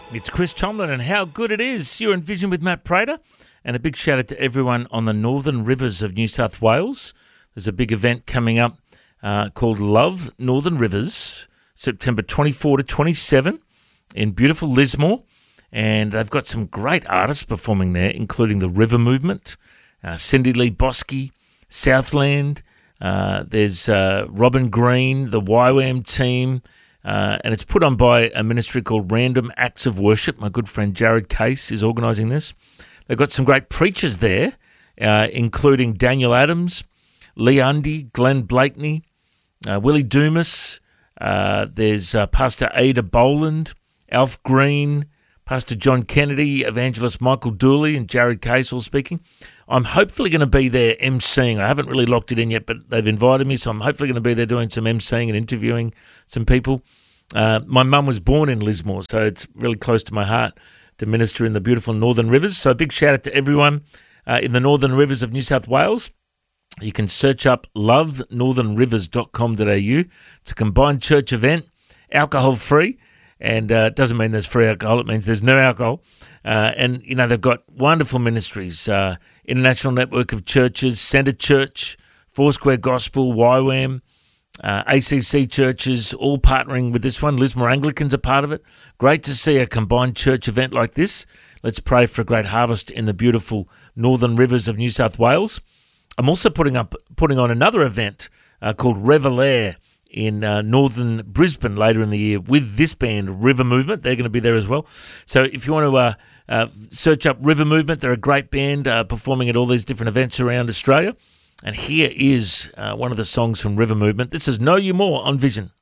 It's Chris Tomlin, and how good it is. You're in Vision with Matt Prater, and a big shout out to everyone on the Northern Rivers of New South Wales. There's a big event coming up called Love Northern Rivers, September 24 to 27 in beautiful Lismore, and they've got some great artists performing there, including the River Movement, Cindy Lee Bosky, Southland, there's Robin Green, the YWAM team, and it's put on by a ministry called Random Acts of Worship. My good friend Jared Case is organising this. They've got some great preachers there, including Daniel Adams, Lee Undy, Glenn Blakeney, Willie Dumas. There's Pastor Ada Boland, Alf Green, Pastor John Kennedy, Evangelist Michael Dooley, and Jared Case all speaking. I'm hopefully going to be there emceeing. I haven't really locked it in yet, but they've invited me, so I'm hopefully going to be there doing some emceeing and interviewing some people. My mum was born in Lismore, so it's really close to my heart to minister in the beautiful Northern Rivers. So a big shout out to everyone in the Northern Rivers of New South Wales. You can search up lovenorthernrivers.com.au. It's a combined church event, alcohol-free, and it doesn't mean there's free alcohol. It means there's no alcohol. And, you know, they've got wonderful ministries, International Network of Churches, Centre Church, Foursquare Gospel, YWAM, ACC churches, all partnering with this one. Lismore Anglicans are part of it. Great to see a combined church event like this. Let's pray for a great harvest in the beautiful Northern Rivers of New South Wales. I'm also putting on another event called Revelair in northern Brisbane later in the year with this band, River Movement. They're going to be there as well. So if you want to search up River Movement, they're a great band performing at all these different events around Australia. And here is one of the songs from River Movement. This is Know You More on Vision.